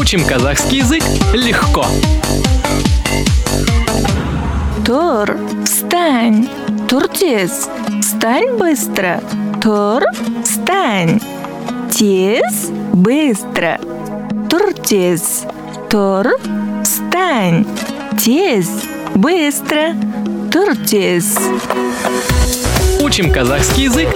Учим казахский язык легко. Тур, встань. Тур тез. Встань быстро. Тур, встань. Тез, быстро. Тур тез. Тур, встань. Тез, быстро. Тур тез. Учим казахский язык